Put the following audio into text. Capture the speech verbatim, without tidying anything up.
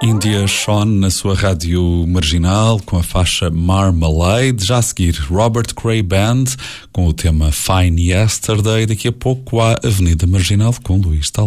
India Shawn na sua rádio marginal com a faixa Marmalade. Já a seguir, Robert Cray Band com o tema Fine Yesterday. Daqui a pouco há Avenida Marginal com Luís Tal.